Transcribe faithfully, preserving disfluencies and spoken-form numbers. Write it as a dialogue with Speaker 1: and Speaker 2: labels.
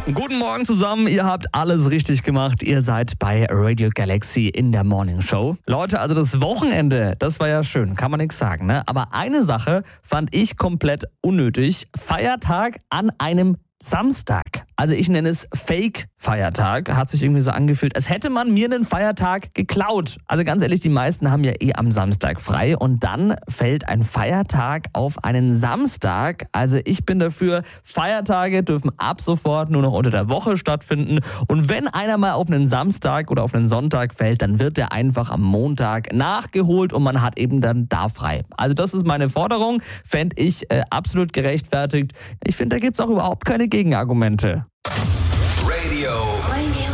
Speaker 1: Guten Morgen zusammen, ihr habt alles richtig gemacht. Ihr seid bei Radio Galaxy in der Morning Show. Leute, also das Wochenende, das war ja schön, kann man nichts sagen, ne? Aber eine Sache fand ich komplett unnötig. Feiertag an einem Samstag. Also ich nenne es Fake-Feiertag. Hat sich irgendwie so angefühlt, als hätte man mir einen Feiertag geklaut. Also ganz ehrlich, die meisten haben ja eh am Samstag frei und dann fällt ein Feiertag auf einen Samstag. Also ich bin dafür, Feiertage dürfen ab sofort nur noch unter der Woche stattfinden. Und wenn einer mal auf einen Samstag oder auf einen Sonntag fällt, dann wird der einfach am Montag nachgeholt und man hat eben dann da frei. Also das ist meine Forderung, fände ich äh, absolut gerechtfertigt. Ich finde, da gibt es auch überhaupt keine Gegenargumente.